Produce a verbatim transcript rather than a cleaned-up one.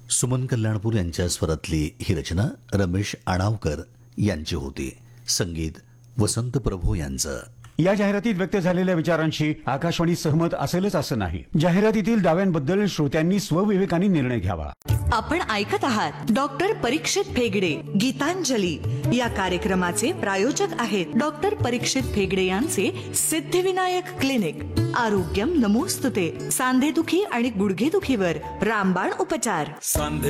सुमन कल्याणपूर यांच्या स्वरातली ही रचना रमेश आणावकर यांची होती. संगीत वसंत प्रभू यांचं. या जाहिरातीत व्यक्त झालेल्या विचारांशी आकाशवाणी सहमत असेलच असं नाही. जाहिरातीतील दाव्यांबद्दल श्रोत्यांनी स्वविवेकाने निर्णय घ्यावा. आपण ऐकत आहात डॉक्टर परीक्षित फेगडे गीतांजली या कार्यक्रमाचे प्रायोजक आहेत डॉक्टर परीक्षित फेगडे यांचे सिद्धिविनायक क्लिनिक. आरोग्यम नमोस्तुते. सांधेदुखी आणि गुडघेदुखीवर रामबाण उपचार.